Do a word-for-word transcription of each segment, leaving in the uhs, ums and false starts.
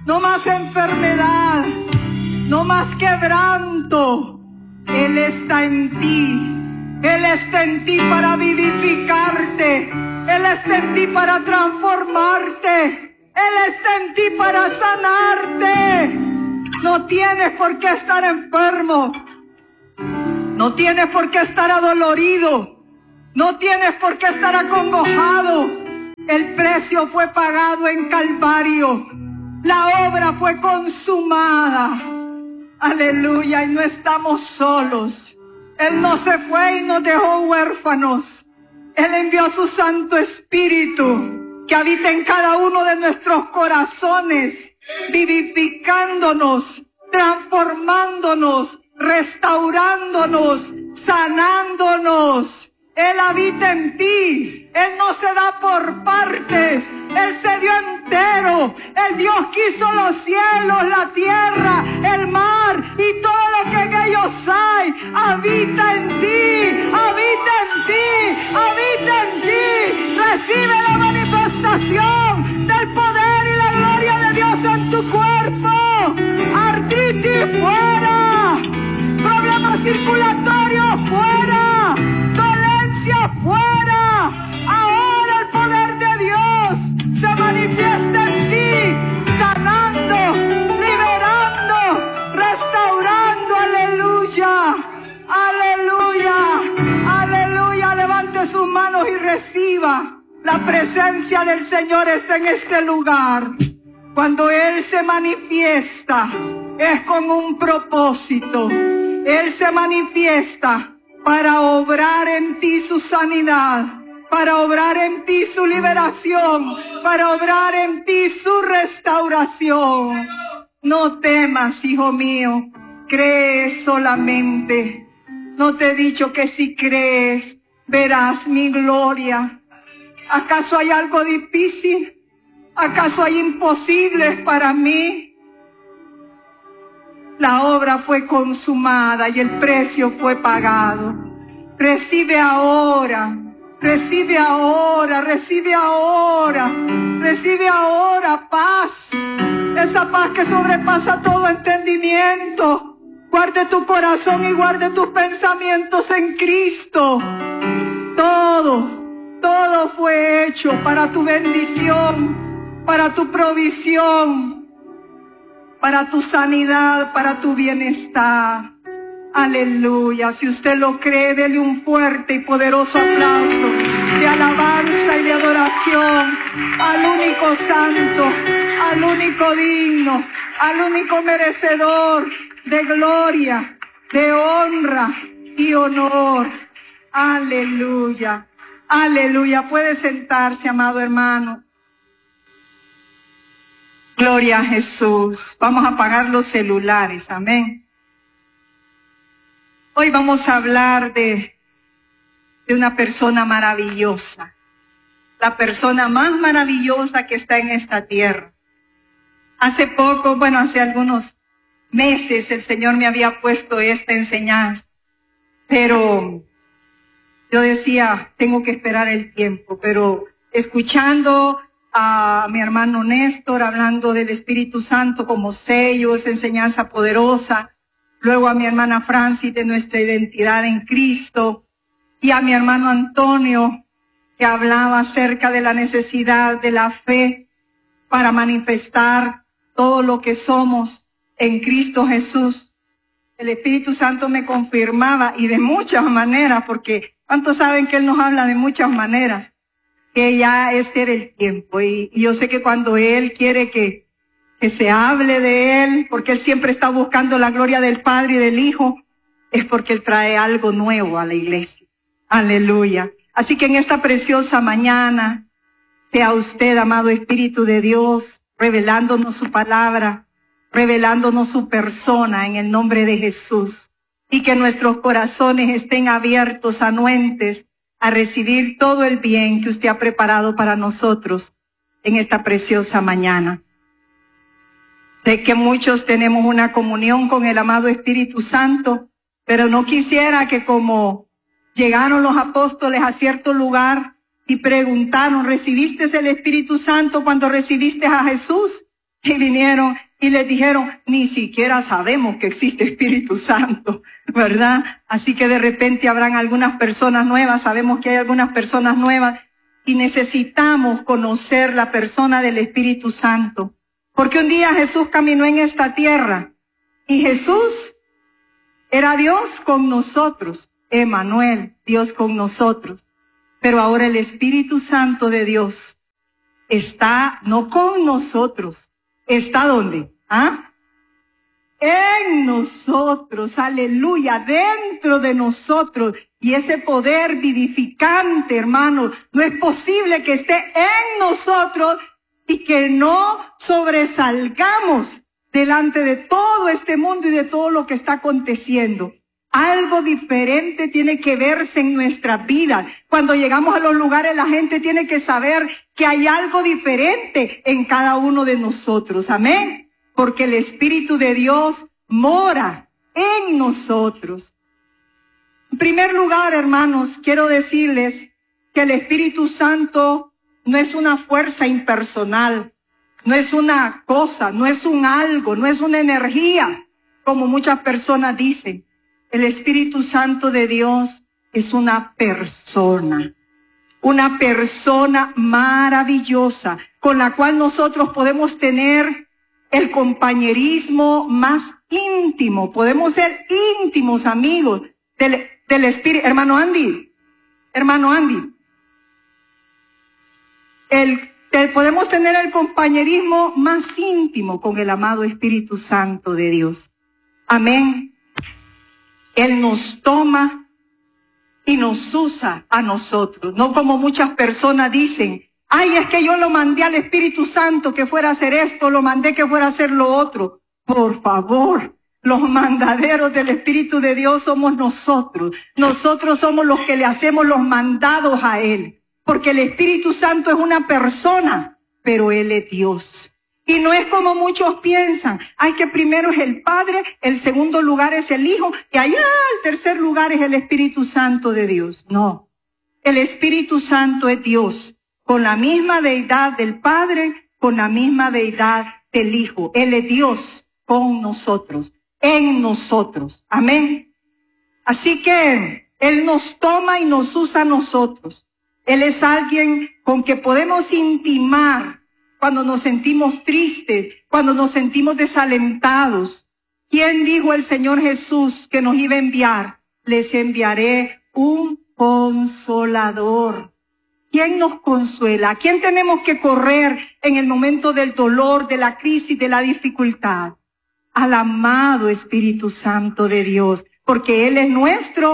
no más enfermedad, no más quebranto. Él está en ti. Él está en ti para vivificarte. Él está en ti para transformarte. Él está en ti para sanarte. No tienes por qué estar enfermo. No tienes por qué estar adolorido. No tienes por qué estar acongojado. El precio fue pagado en Calvario. La obra fue consumada. Aleluya. Y no estamos solos. Él no se fue y nos dejó huérfanos. Él envió a su Santo Espíritu que habita en cada uno de nuestros corazones, vivificándonos, transformándonos, restaurándonos, sanándonos. Él habita en ti. Él no se da por partes. Él se dio entero. El Dios que hizo los cielos, la tierra, el mar y todo lo que en ellos hay. Habita en ti. Habita en ti. Habita en ti. Recibe la manifestación del poder y la gloria de Dios en tu cuerpo. Artritis fuera. Problemas circulatorios fuera. Dolencia fuera. Ahora el poder de Dios se manifiesta en ti, sanando, liberando, restaurando. Aleluya, aleluya, aleluya. Levante sus manos y reciba. La presencia del Señor está en este lugar. Cuando Él se manifiesta, es con un propósito. Él se manifiesta para obrar en ti su sanidad, para obrar en ti su liberación, para obrar en ti su restauración. No temas, hijo mío, cree solamente. No te he dicho que si crees, verás mi gloria. ¿Acaso hay algo difícil? ¿Acaso hay imposibles para mí? La obra fue consumada y el precio fue pagado. Recibe ahora, recibe ahora, recibe ahora, recibe ahora paz. Esa paz que sobrepasa todo entendimiento. Guarde tu corazón y guarde tus pensamientos en Cristo. Todo, todo fue hecho para tu bendición, para tu provisión, para tu sanidad, para tu bienestar. Aleluya. Si usted lo cree, dele un fuerte y poderoso aplauso de alabanza y de adoración al único santo, al único digno, al único merecedor de gloria, de honra y honor. Aleluya, aleluya. Puede sentarse, amado hermano. Gloria a Jesús. Vamos a apagar los celulares, amén. Hoy vamos a hablar de, de una persona maravillosa, la persona más maravillosa que está en esta tierra. Hace poco, bueno, hace algunos meses el Señor me había puesto esta enseñanza, pero yo decía, tengo que esperar el tiempo, pero escuchando a mi hermano Néstor hablando del Espíritu Santo como sello, esa enseñanza poderosa, luego a mi hermana Francis de nuestra identidad en Cristo, y a mi hermano Antonio que hablaba acerca de la necesidad de la fe para manifestar todo lo que somos en Cristo Jesús. El Espíritu Santo me confirmaba, y de muchas maneras, porque ¿cuántos saben que Él nos habla de muchas maneras? Que ya ese era el tiempo, y, y yo sé que cuando Él quiere que, que se hable de Él, porque Él siempre está buscando la gloria del Padre y del Hijo, es porque Él trae algo nuevo a la iglesia. Aleluya. Así que en esta preciosa mañana, sea usted, amado Espíritu de Dios, revelándonos su palabra, revelándonos su persona en el nombre de Jesús, y que nuestros corazones estén abiertos, anuentes, a recibir todo el bien que usted ha preparado para nosotros en esta preciosa mañana. Sé que muchos tenemos una comunión con el amado Espíritu Santo, pero no quisiera que como llegaron los apóstoles a cierto lugar y preguntaron, ¿recibiste el Espíritu Santo cuando recibiste a Jesús? Y vinieron y les dijeron, ni siquiera sabemos que existe Espíritu Santo, ¿verdad? Así que de repente habrán algunas personas nuevas, sabemos que hay algunas personas nuevas y necesitamos conocer la persona del Espíritu Santo. Porque un día Jesús caminó en esta tierra y Jesús era Dios con nosotros, Emmanuel, Dios con nosotros. Pero ahora el Espíritu Santo de Dios está no con nosotros, ¿está dónde? ¿Ah? En nosotros, aleluya, dentro de nosotros. Y ese poder vivificante, hermano, no es posible que esté en nosotros y que no sobresalgamos delante de todo este mundo y de todo lo que está aconteciendo. Algo diferente tiene que verse en nuestra vida. Cuando llegamos a los lugares, la gente tiene que saber que hay algo diferente en cada uno de nosotros. Amén. Porque el Espíritu de Dios mora en nosotros. En primer lugar, hermanos, quiero decirles que el Espíritu Santo no es una fuerza impersonal, no es una cosa, no es un algo, no es una energía, como muchas personas dicen. El Espíritu Santo de Dios es una persona, una persona maravillosa con la cual nosotros podemos tener el compañerismo más íntimo, podemos ser íntimos amigos del, del Espíritu. Hermano Andy, hermano Andy, el, el, podemos tener el compañerismo más íntimo con el amado Espíritu Santo de Dios. Amén. Él nos toma y nos usa a nosotros, no como muchas personas dicen, ay, es que yo lo mandé al Espíritu Santo que fuera a hacer esto, lo mandé que fuera a hacer lo otro. Por favor, los mandaderos del Espíritu de Dios somos nosotros. Nosotros somos los que le hacemos los mandados a Él, porque el Espíritu Santo es una persona, pero Él es Dios. Y no es como muchos piensan, ay, que primero es el Padre, el segundo lugar es el Hijo, y allá el tercer lugar es el Espíritu Santo de Dios. No, el Espíritu Santo es Dios, con la misma deidad del Padre, con la misma deidad del Hijo. Él es Dios con nosotros, en nosotros. Amén. Así que Él nos toma y nos usa a nosotros. Él es alguien con que podemos intimar cuando nos sentimos tristes, cuando nos sentimos desalentados. ¿Quién dijo el Señor Jesús que nos iba a enviar? Les enviaré un consolador. ¿Quién nos consuela? ¿A quién tenemos que correr en el momento del dolor, de la crisis, de la dificultad? Al amado Espíritu Santo de Dios, porque Él es nuestro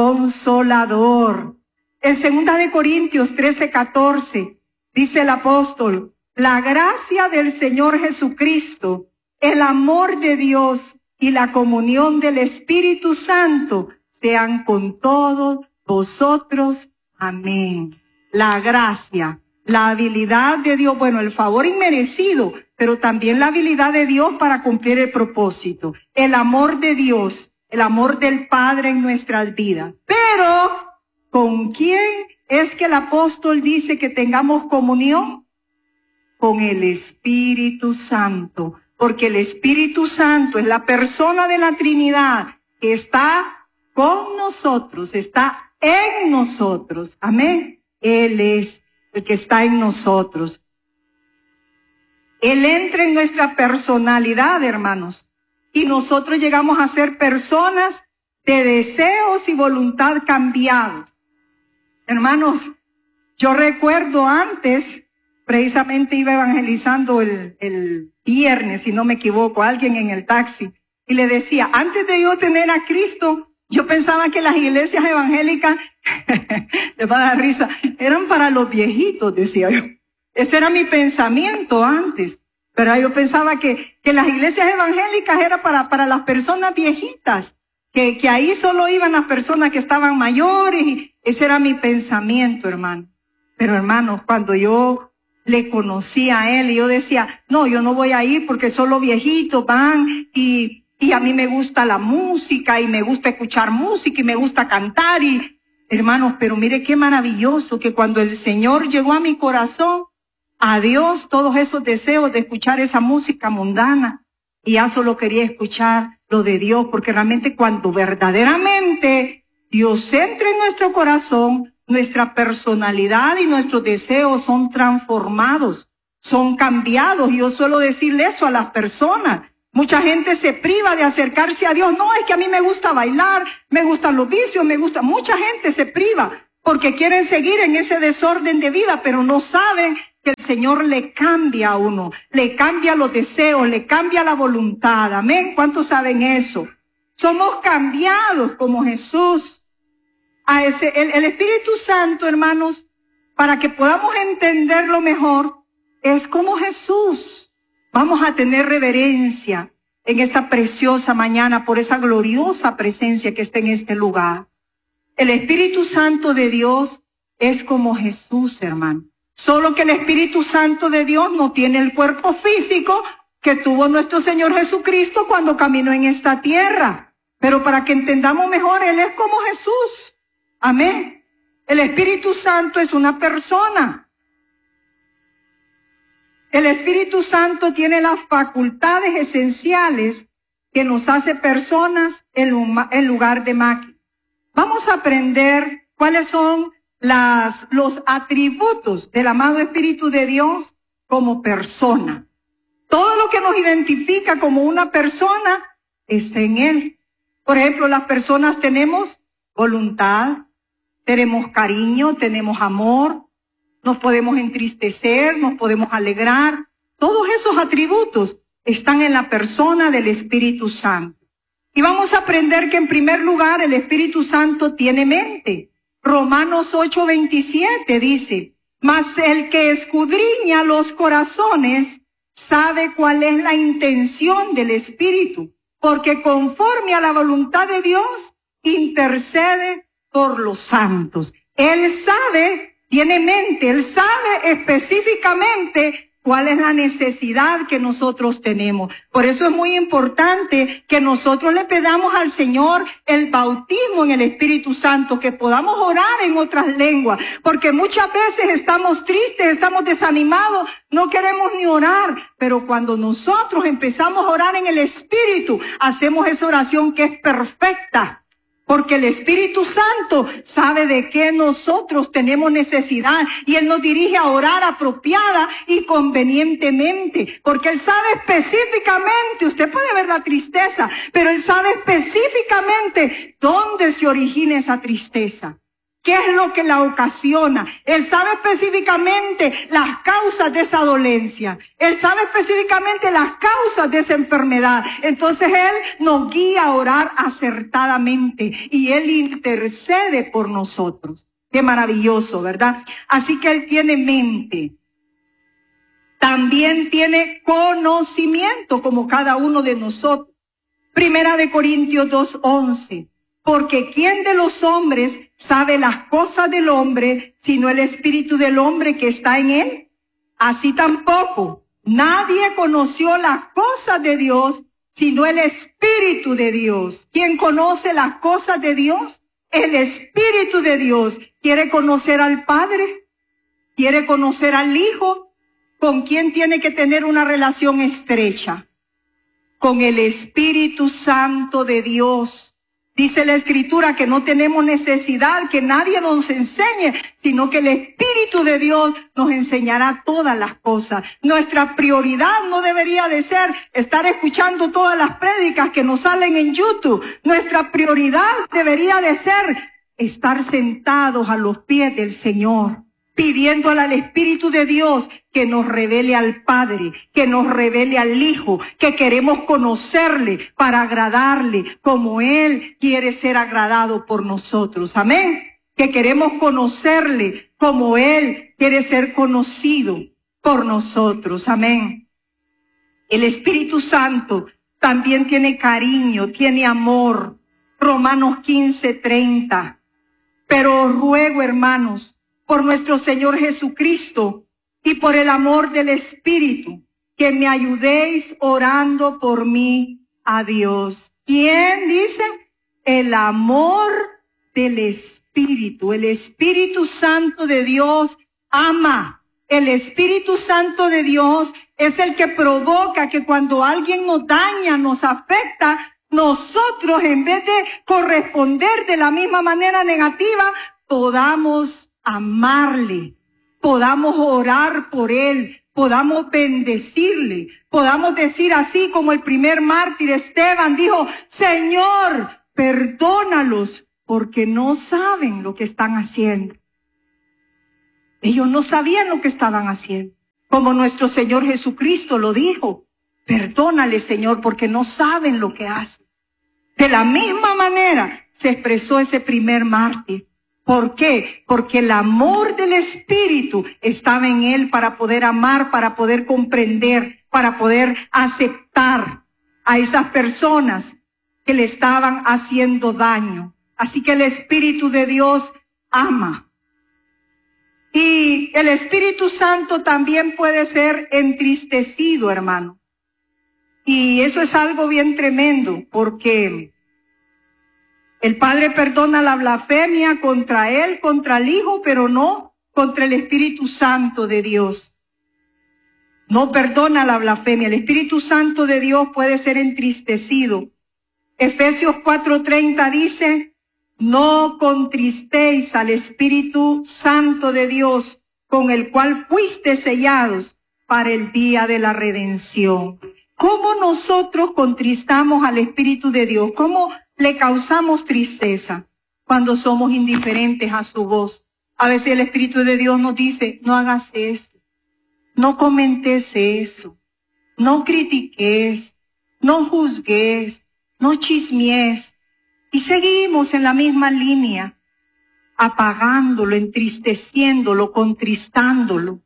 consolador. En segunda de Corintios trece, catorce, dice el apóstol, la gracia del Señor Jesucristo, el amor de Dios y la comunión del Espíritu Santo sean con todos vosotros. Amén. La gracia, la habilidad de Dios, bueno, el favor inmerecido, pero también la habilidad de Dios para cumplir el propósito. El amor de Dios, el amor del Padre en nuestras vidas. Pero, ¿con quién es que el apóstol dice que tengamos comunión? Con el Espíritu Santo, porque el Espíritu Santo es la persona de la Trinidad que está con nosotros, está en nosotros. Amén. Él es el que está en nosotros. Él entra en nuestra personalidad, hermanos, y nosotros llegamos a ser personas de deseos y voluntad cambiados. Hermanos, yo recuerdo antes, precisamente iba evangelizando el, el viernes, si no me equivoco, a alguien en el taxi, y le decía, antes de yo tener a Cristo, yo pensaba que las iglesias evangélicas, les va a dar risa, eran para los viejitos, decía yo. Ese era mi pensamiento antes. Pero yo pensaba que, que las iglesias evangélicas eran para, para las personas viejitas, que, que ahí solo iban las personas que estaban mayores. Y ese era mi pensamiento, hermano. Pero hermanos, cuando yo le conocí a él, y yo decía, no, yo no voy a ir porque solo viejitos van y, y a mí me gusta la música y me gusta escuchar música y me gusta cantar. Y hermanos, pero mire qué maravilloso que cuando el Señor llegó a mi corazón, a Dios todos esos deseos de escuchar esa música mundana y ya solo quería escuchar lo de Dios, porque realmente cuando verdaderamente Dios entra en nuestro corazón, nuestra personalidad y nuestros deseos son transformados, son cambiados. Y yo suelo decirle eso a las personas. Mucha gente se priva de acercarse a Dios. No, es que a mí me gusta bailar, me gustan los vicios, me gusta. Mucha gente se priva porque quieren seguir en ese desorden de vida, pero no saben que el Señor le cambia a uno, le cambia los deseos, le cambia la voluntad. Amén. ¿Cuántos saben eso? Somos cambiados como Jesús. A ese, el, el Espíritu Santo, hermanos, para que podamos entenderlo mejor, es como Jesús. Vamos a tener reverencia en esta preciosa mañana por esa gloriosa presencia que está en este lugar. El Espíritu Santo de Dios es como Jesús, hermano. Solo que el Espíritu Santo de Dios no tiene el cuerpo físico que tuvo nuestro Señor Jesucristo cuando caminó en esta tierra. Pero para que entendamos mejor, Él es como Jesús. Amén. El Espíritu Santo es una persona. El Espíritu Santo tiene las facultades esenciales que nos hace personas en lugar de máquinas. Vamos a aprender cuáles son las, los atributos del amado Espíritu de Dios como persona. Todo lo que nos identifica como una persona está en Él. Por ejemplo, las personas tenemos voluntad, tenemos cariño, tenemos amor, nos podemos entristecer, nos podemos alegrar. Todos esos atributos están en la persona del Espíritu Santo. Y vamos a aprender que en primer lugar el Espíritu Santo tiene mente. Romanos ocho veintisiete dice, mas el que escudriña los corazones sabe cuál es la intención del Espíritu, porque conforme a la voluntad de Dios intercede por los santos. Él sabe, tiene mente, Él sabe específicamente cuál es la necesidad que nosotros tenemos. Por eso es muy importante que nosotros le pedamos al Señor el bautismo en el Espíritu Santo, que podamos orar en otras lenguas, porque muchas veces estamos tristes, estamos desanimados, no queremos ni orar, pero cuando nosotros empezamos a orar en el Espíritu, hacemos esa oración que es perfecta. Porque el Espíritu Santo sabe de qué nosotros tenemos necesidad y Él nos dirige a orar apropiada y convenientemente. Porque Él sabe específicamente, usted puede ver la tristeza, pero Él sabe específicamente dónde se origina esa tristeza. ¿Qué es lo que la ocasiona? Él sabe específicamente las causas de esa dolencia. Él sabe específicamente las causas de esa enfermedad. Entonces Él nos guía a orar acertadamente y Él intercede por nosotros. Qué maravilloso, ¿verdad? Así que Él tiene mente. También tiene conocimiento como cada uno de nosotros. Primera de Corintios dos once. Porque ¿quién de los hombres sabe las cosas del hombre, sino el espíritu del hombre que está en él? Así tampoco, nadie conoció las cosas de Dios, sino el Espíritu de Dios. ¿Quién conoce las cosas de Dios? El Espíritu de Dios. ¿Quiere conocer al Padre? ¿Quiere conocer al Hijo? ¿Con quién tiene que tener una relación estrecha? Con el Espíritu Santo de Dios. Dice la Escritura que no tenemos necesidad que nadie nos enseñe, sino que el Espíritu de Dios nos enseñará todas las cosas. Nuestra prioridad no debería de ser estar escuchando todas las prédicas que nos salen en YouTube. Nuestra prioridad debería de ser estar sentados a los pies del Señor, pidiéndole al Espíritu de Dios que nos revele al Padre, que nos revele al Hijo, que queremos conocerle para agradarle como Él quiere ser agradado por nosotros. Amén. Que queremos conocerle como Él quiere ser conocido por nosotros. Amén. El Espíritu Santo también tiene cariño, tiene amor. Romanos quince treinta. Pero os ruego, hermanos, por nuestro Señor Jesucristo y por el amor del Espíritu, que me ayudéis orando por mí a Dios. ¿Quién dice? El amor del Espíritu. El Espíritu Santo de Dios ama. El Espíritu Santo de Dios es el que provoca que cuando alguien nos daña, nos afecta, nosotros en vez de corresponder de la misma manera negativa, podamos amarle, podamos orar por él, podamos bendecirle, podamos decir así como el primer mártir Esteban dijo, Señor, perdónalos porque no saben lo que están haciendo. Ellos no sabían lo que estaban haciendo. Como nuestro Señor Jesucristo lo dijo, perdónale, Señor, porque no saben lo que hacen. De la misma manera se expresó ese primer mártir. ¿Por qué? Porque el amor del Espíritu estaba en él para poder amar, para poder comprender, para poder aceptar a esas personas que le estaban haciendo daño. Así que el Espíritu de Dios ama. Y el Espíritu Santo también puede ser entristecido, hermano. Y eso es algo bien tremendo, porque el Padre perdona la blasfemia contra él, contra el Hijo, pero no contra el Espíritu Santo de Dios. No perdona la blasfemia. El Espíritu Santo de Dios puede ser entristecido. Efesios cuatro treinta dice, no contristéis al Espíritu Santo de Dios, con el cual fuiste sellados para el día de la redención. ¿Cómo nosotros contristamos al Espíritu de Dios? ¿Cómo le causamos tristeza? Cuando somos indiferentes a su voz. A veces el Espíritu de Dios nos dice, no hagas eso, no comentes eso, no critiques, no juzgues, no chismees. Y seguimos en la misma línea, apagándolo, entristeciéndolo, contristándolo.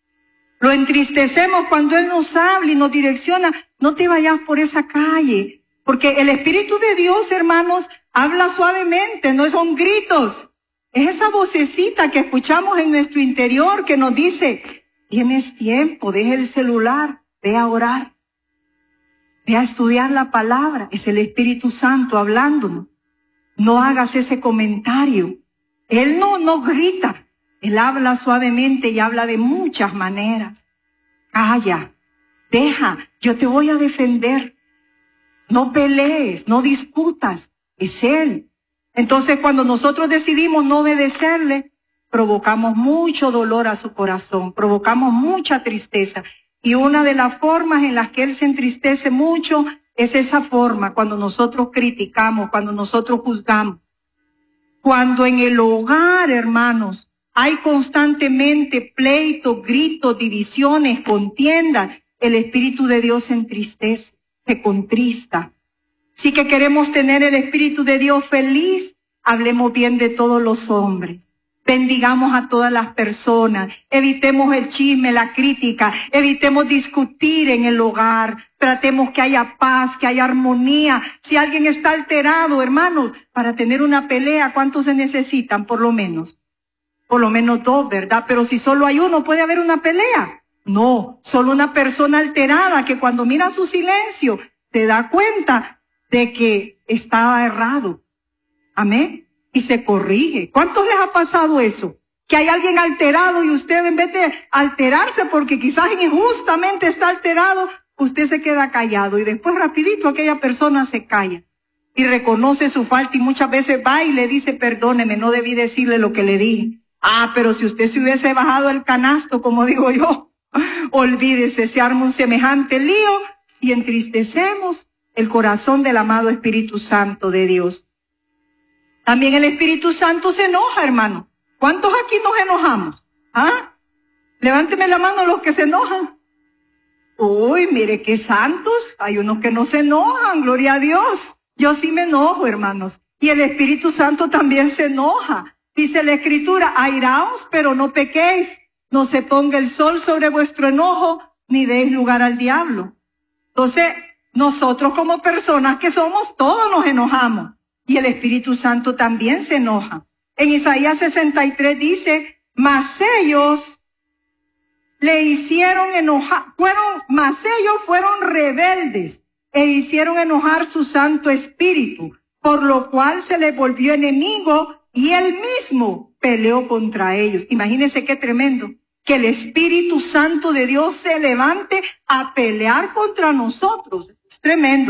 Lo entristecemos cuando Él nos habla y nos direcciona. No te vayas por esa calle. Porque el Espíritu de Dios, hermanos, habla suavemente, no son gritos. Es esa vocecita que escuchamos en nuestro interior que nos dice, tienes tiempo, deja el celular, ve a orar. Ve a estudiar la palabra. Es el Espíritu Santo hablándonos. No hagas ese comentario. Él no, no grita. Él habla suavemente y habla de muchas maneras. Calla, deja, yo te voy a defender. No pelees, no discutas. Es Él. Entonces, cuando nosotros decidimos no obedecerle, provocamos mucho dolor a su corazón, provocamos mucha tristeza. Y una de las formas en las que Él se entristece mucho es esa forma, cuando nosotros criticamos, cuando nosotros juzgamos. Cuando en el hogar, hermanos, hay constantemente pleitos, gritos, divisiones, contiendas, el Espíritu de Dios se entristece, se contrista. Si que queremos tener el Espíritu de Dios feliz, hablemos bien de todos los hombres. Bendigamos a todas las personas, evitemos el chisme, la crítica, evitemos discutir en el hogar, tratemos que haya paz, que haya armonía. Si alguien está alterado, hermanos, para tener una pelea, ¿cuántos se necesitan? Por lo menos, por lo menos dos, ¿verdad? Pero si solo hay uno, ¿puede haber una pelea? No, solo una persona alterada que cuando mira su silencio se da cuenta de que estaba errado. Amén. Y se corrige. ¿Cuántos les ha pasado eso? Que hay alguien alterado y usted en vez de alterarse porque quizás injustamente está alterado, usted se queda callado y después rapidito aquella persona se calla y reconoce su falta y muchas veces va y le dice, perdóneme, no debí decirle lo que le dije. Ah, pero si usted se hubiese bajado el canasto, como digo yo, olvídese, se arma un semejante lío y entristecemos el corazón del amado Espíritu Santo de Dios. También el Espíritu Santo se enoja, hermano. ¿Cuántos aquí nos enojamos? ¿Ah? Levánteme la mano los que se enojan. Uy, mire qué santos. Hay unos que no se enojan, gloria a Dios. Yo sí me enojo, hermanos. Y el Espíritu Santo también se enoja. Dice la Escritura, airaos, pero no pequéis. No se ponga el sol sobre vuestro enojo, ni deis lugar al diablo. Entonces, nosotros como personas que somos, todos nos enojamos. Y el Espíritu Santo también se enoja. En Isaías sesenta y tres dice, mas ellos le hicieron enojar, fueron, mas ellos fueron rebeldes e hicieron enojar su Santo Espíritu, por lo cual se les volvió enemigo y él mismo peleó contra ellos. Imagínense qué tremendo. que el Espíritu Santo de Dios se levante a pelear contra nosotros. Es tremendo.